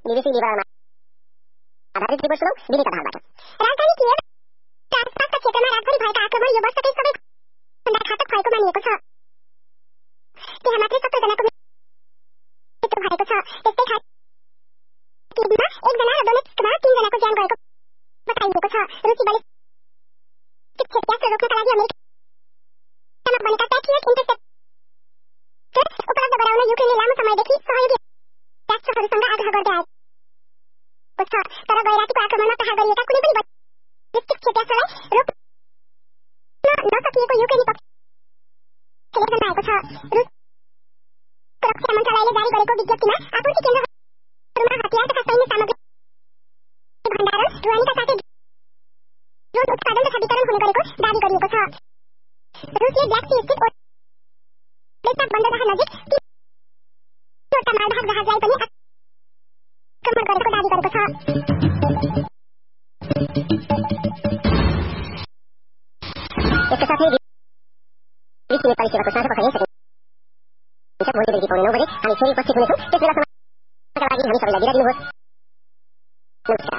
विदेशी निवारणमा आधारित रिपोर्ट सुनौ विनीता दाहालबाट। राजधानी किएभ र आसपासका क्षेत्रमा रातभरि भएका आक्रमण यो वर्षकै सबैभन्दा घातक भएको मानिएको छ। त्यहाँ मात्रै 70 जनाको मृत्यु भएको छ। त्यस्तै किएभमा 1 जना र डोनेट्स्कमा 3 जनाको ज्यान गएको बताइएको छ। रुसी बलिस्टिक क्षेपणास्त्र रोक्नका लागि अमेरिकामा बनेका प्याट्रियट इन्टरसेप्टर उपलब्ध गराउन युक्रेनले लामो समयदेखि सहयोगी राष्ट्रहरूसँग आग्रह गर्दै आएको छ। तर गैरातीको आक्रमणमा प्रहार गरिएका कुनै पनि बलिस्टिक क्षेपणास्त्रलाई रोक्न नसकिएको युक्रेनी पक्षले जनाएको छ। रुस रक्षा मन्त्रालयले जारी गरेको विज्ञप्तिमा आपूर्ति केन्द्रहरूमा हतियार तथा सैन्य सामग्री भण्डारण ढुवानीका साथै ड्रोन उत्पादन तथा वितरण हुने गरेको दावी गरिएको छ। रुसले ब्ल्याक सी स्थित ओडेसा बन्दरगाह नजिक 3वटा मालवाहक जहाजलाई पनि आक्रमण गरेको दावी गरेको छ। यसका साथै विदेशी नेपाली सेवाको साझा पखरेर सकिन्छ। भोलि बेलुकी 9:15 बजे हामी फेरि उपस्थित हुनेछौँ। त्यस बेलासम्मका लागि हामी सबैलाई बिदा दिनुहोस्। नमस्कार।